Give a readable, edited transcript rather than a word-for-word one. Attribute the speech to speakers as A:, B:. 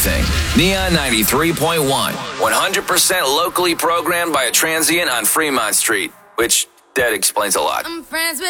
A: everything. Neon 93.1, 100% locally programmed by a transient on Fremont Street, which, that explains a lot.
B: I'm friends with